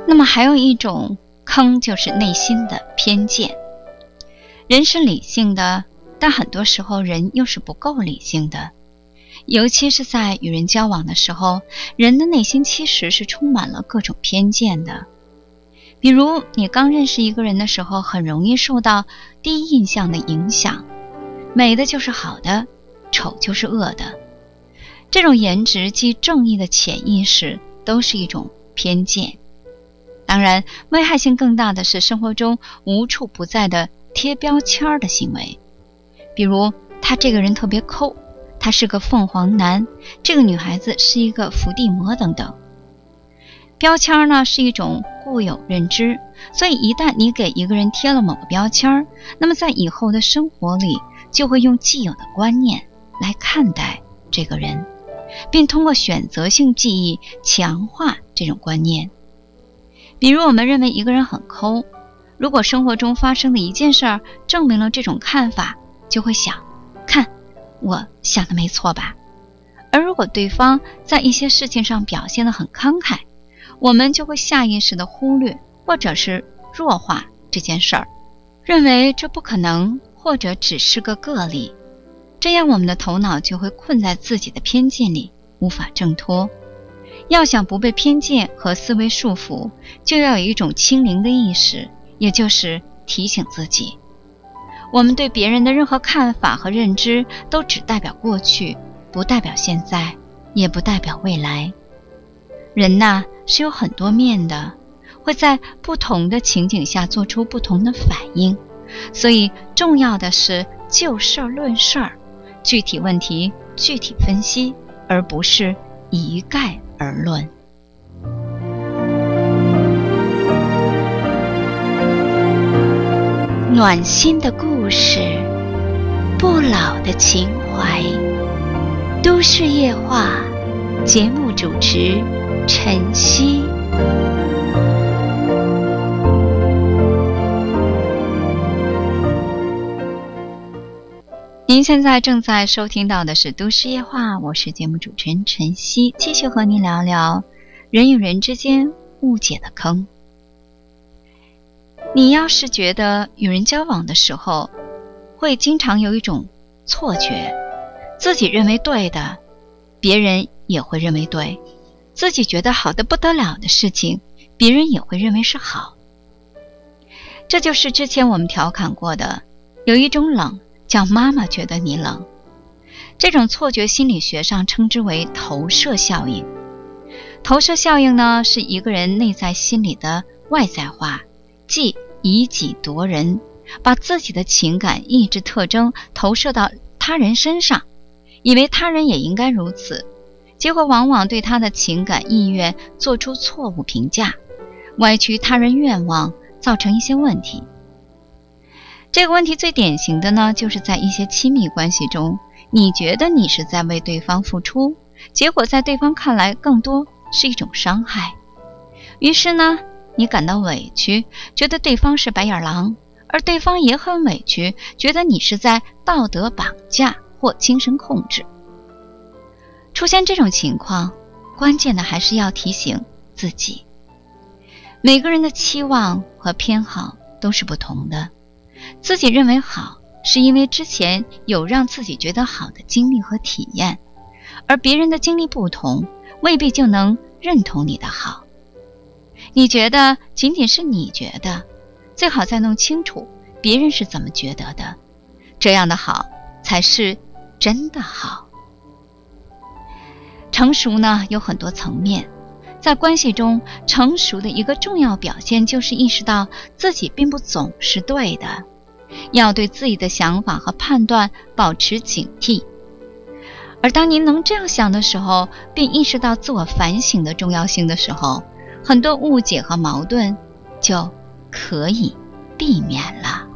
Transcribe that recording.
那么还有一种坑，就是内心的偏见。人是理性的，但很多时候人又是不够理性的，尤其是在与人交往的时候，人的内心其实是充满了各种偏见的。比如你刚认识一个人的时候，很容易受到第一印象的影响，美的就是好的，丑就是恶的。这种颜值即正义的潜意识都是一种偏见。当然，危害性更大的是生活中无处不在的贴标签的行为。比如他这个人特别抠，他是个凤凰男，这个女孩子是一个伏地魔等等。标签呢是一种固有认知，所以一旦你给一个人贴了某个标签，那么在以后的生活里就会用既有的观念来看待这个人，并通过选择性记忆强化这种观念。比如我们认为一个人很抠，如果生活中发生的一件事证明了这种看法，就会想，看，我想的没错吧？而如果对方在一些事情上表现得很慷慨，我们就会下意识地忽略或者是弱化这件事儿，认为这不可能，或者只是个个例。这样我们的头脑就会困在自己的偏见里，无法挣脱。要想不被偏见和思维束缚，就要有一种清零的意识，也就是提醒自己，我们对别人的任何看法和认知都只代表过去，不代表现在，也不代表未来。人呐，是有很多面的，会在不同的情景下做出不同的反应，所以重要的是就事论事，具体问题具体分析，而不是一概而论。暖心的故事，不老的情怀，都市夜话，节目主持晨曦。您现在正在收听到的是都市夜话，我是节目主持人晨曦，继续和您聊聊人与人之间误解的坑。你要是觉得与人交往的时候会经常有一种错觉，自己认为对的别人也会认为对，自己觉得好的不得了的事情别人也会认为是好，这就是之前我们调侃过的，有一种冷叫妈妈觉得你冷。这种错觉心理学上称之为投射效应。投射效应呢，是一个人内在心理的外在化，即以己度人，把自己的情感意志特征投射到他人身上，以为他人也应该如此，结果往往对他的情感意愿做出错误评价，歪曲他人愿望，造成一些问题。这个问题最典型的呢，就是在一些亲密关系中，你觉得你是在为对方付出，结果在对方看来更多是一种伤害。于是呢，你感到委屈，觉得对方是白眼狼，而对方也很委屈，觉得你是在道德绑架或精神控制。出现这种情况，关键的还是要提醒自己，每个人的期望和偏好都是不同的，自己认为好，是因为之前有让自己觉得好的经历和体验，而别人的经历不同，未必就能认同你的好。你觉得仅仅是你觉得，最好再弄清楚别人是怎么觉得的，这样的好才是真的好。成熟呢，有很多层面，在关系中，成熟的一个重要表现就是意识到自己并不总是对的，要对自己的想法和判断保持警惕。而当您能这样想的时候，并意识到自我反省的重要性的时候，很多误解和矛盾就可以避免了。